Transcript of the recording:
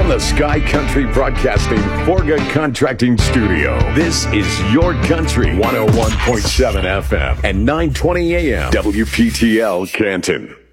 From the Sky Country Broadcasting Forga Contracting Studio, this is Your Country 101.7 FM and 920 AM WPTL Canton.